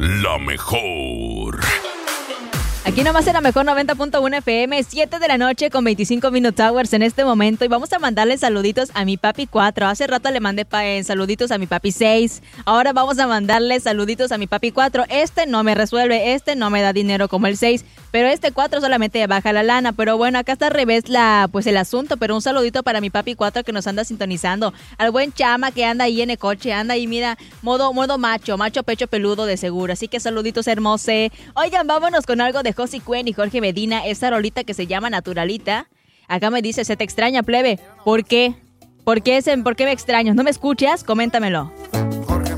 La mejor. Aquí nomás en la mejor 90.1 FM, 7 de la noche con 25 Minute Hours en este momento. Y vamos a mandarle saluditos a mi papi 4. Hace rato le mandé saluditos a mi papi 6. Ahora vamos a mandarle saluditos a mi papi 4. Este no me resuelve, este no me da dinero como el 6. Pero este 4 solamente baja la lana. Pero bueno, acá está al revés el asunto. Pero un saludito para mi papi 4 que nos anda sintonizando. Al buen Chama que anda ahí en el coche. Anda ahí, mira, modo macho pecho peludo de seguro. Así que saluditos hermosos. Oigan, vámonos con algo de Josie Cuen y Jorge Medina, esta rolita que se llama Naturalita. Acá me dice, ¿se te extraña, plebe? ¿Por qué? ¿Por qué me extrañas? ¿No me escuchas? Coméntamelo.